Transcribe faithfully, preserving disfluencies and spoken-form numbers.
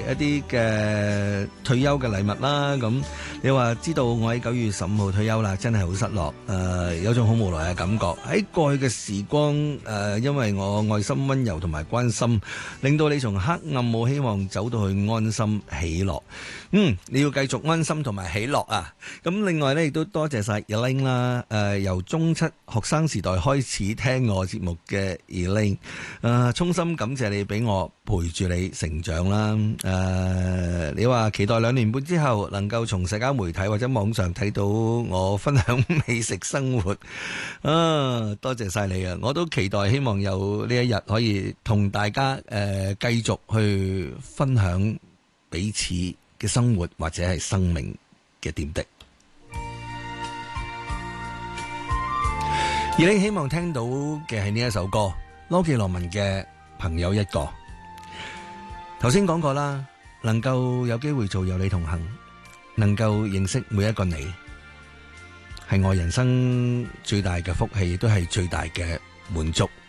一啲嘅退休嘅禮物啦。咁你話知道我喺九月十五號退休啦，真係好失落，誒、呃、有種好無奈嘅感覺。喺過去嘅時光，誒、呃、因為我愛心溫柔同埋關心，令到你從黑暗冇希望走到去安心喜樂。嗯，你要繼續安心同埋喜樂啊！咁另外咧，亦都多謝晒 Elaine 啦，誒、呃、由中七學生時代開始聽我節目嘅 Elaine，誒衷心感謝你俾我陪住你成長啦。誒、呃、你話期待兩年半之後能夠從社交媒體或者網上睇到我分享美食生活，啊多謝晒你啊！我都期待希望有呢一日可以同大家誒、呃、繼續去分享彼此嘅生活或者係生命嘅點滴。而你希望聽到嘅係呢一首歌，羅傑羅文嘅朋友一個。頭先講過啦，能夠有機會做有你同行，能夠認識每一個你，係我人生最大嘅福氣，亦都係最大嘅滿足。